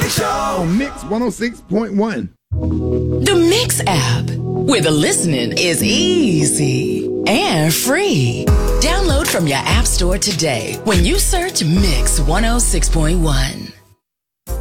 Show. On Mix 106.1. The Mix app, where the listening is easy and free. Download from your app store today when you search Mix 106.1.